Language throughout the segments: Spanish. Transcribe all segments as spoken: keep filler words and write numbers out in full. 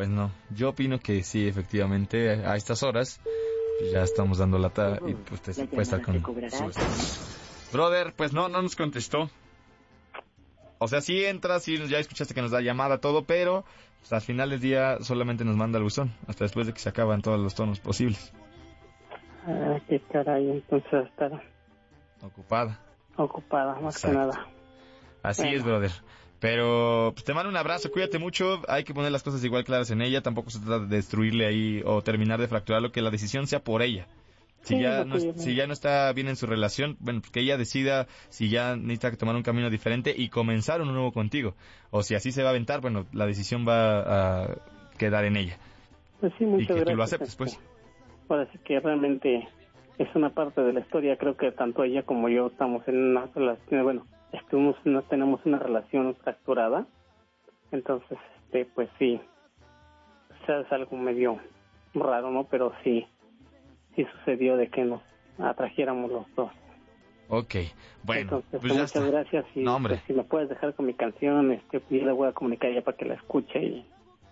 Pues no, yo opino que sí, efectivamente, a estas horas pues ya estamos dando lata y pues te puede estar con su... Brother, pues no, no nos contestó. O sea, sí entra, sí, ya escuchaste que nos da llamada, todo, pero pues, al final del día solamente nos manda el buzón, hasta después de que se acaban todos los tonos posibles. Ah, qué caray, entonces estar Ocupada. Ocupada, más Exacto. que nada. Así Bueno. es, brother. Pero pues, te mando un abrazo, cuídate mucho, hay que poner las cosas igual claras en ella, tampoco se trata de destruirle ahí o terminar de fracturarlo, que la decisión sea por ella. Si, Sí, ya lo no, que yo- si ya no está bien en su relación, bueno, pues que ella decida si ya necesita tomar un camino diferente y comenzar uno nuevo contigo. O si así se va a aventar, bueno, la decisión va a quedar en ella. Pues sí, Y muchas que gracias. tú lo aceptes, este, pues. Ahora sí que realmente es una parte de la historia. Creo que tanto ella como yo estamos en una relación, bueno, estuvimos, no tenemos una relación fracturada. Entonces, este, pues sí, o sea, es algo medio raro, ¿no? Pero sí, sí sucedió de que nos atrajéramos los dos. Ok, bueno, Entonces, pues ya muchas está. gracias y No, hombre. pues, si me puedes dejar con mi canción, este, pues, yo le voy a comunicar ya para que la escuche y,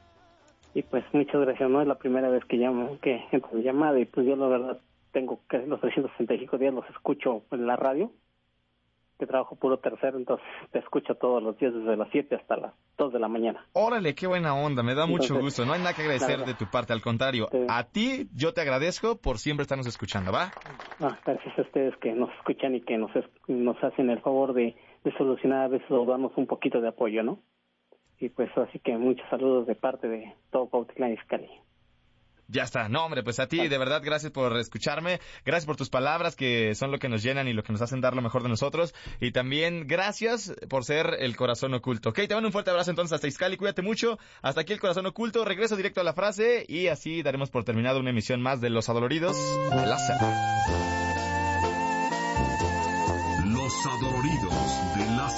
y pues muchas gracias, no es la primera vez que llamo, que entro mi llamada y pues yo la verdad tengo casi los trescientos sesenta y cinco días los escucho en la radio, que trabajo puro tercero, entonces te escucho todos los días desde las siete hasta las dos de la mañana. Órale, qué buena onda, me da mucho Entonces, gusto. No hay nada que agradecer la verdad, de tu parte, al contrario. Sí. A ti yo te agradezco por siempre estarnos escuchando, ¿va? ah, gracias a ustedes que nos escuchan y que nos es- nos hacen el favor de, de solucionar a veces o darnos un poquito de apoyo, ¿no? Y pues así que muchos saludos de parte de todo Cuautitlán Izcalli. Ya está. No, hombre, pues a ti, de verdad, gracias por escucharme. Gracias por tus palabras, que son lo que nos llenan y lo que nos hacen dar lo mejor de nosotros. Y también gracias por ser el corazón oculto. Ok, te mando un fuerte abrazo entonces hasta Izcalli. Cuídate mucho. Hasta aquí el corazón oculto. Regreso directo a la frase y así daremos por terminado una emisión más de Los Adoloridos de Láser. Los Adoloridos de Láser.